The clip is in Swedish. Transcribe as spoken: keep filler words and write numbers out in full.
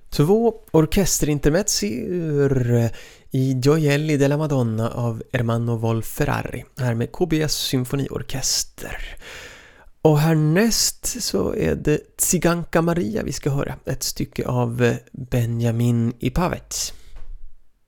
Två orkesterintermezzi ur I Gioielli della Madonna av Ermanno Wolf-Ferrari här med K B S symfoniorkester. Och härnäst så är det Tsiganka Maria vi ska höra, ett stycke av Benjamin Ipavec.